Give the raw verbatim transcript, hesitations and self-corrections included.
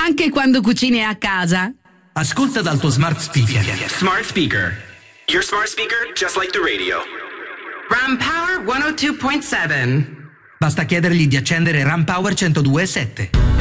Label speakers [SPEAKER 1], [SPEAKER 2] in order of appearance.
[SPEAKER 1] anche quando cucini a casa.
[SPEAKER 2] Ascolta dal tuo smart speaker.
[SPEAKER 3] Smart speaker. Your smart speaker just like the radio. Ram Power centodue point sette.
[SPEAKER 2] Basta chiedergli di accendere Ram Power centodue e sette.